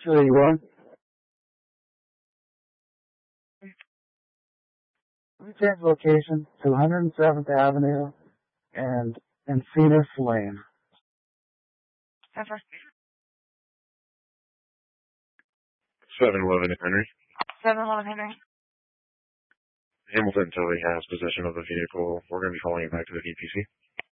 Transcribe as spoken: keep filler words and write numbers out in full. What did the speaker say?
two eighty-one. We changed location to one hundred seventh Avenue and Encinas Lane. seven eleven Henry. seven eleven Henry. Hamilton totally has possession of the vehicle. We're going to be calling it back to the D P C.